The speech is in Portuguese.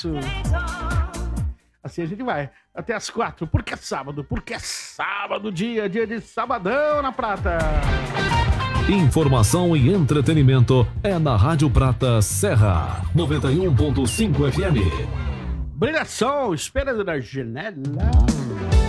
isso. Assim a gente vai até as 4, porque é sábado, dia de sabadão na Prata. Informação e entretenimento é na Rádio Prata Serra 91.5 FM. Brilhação, espera da janela.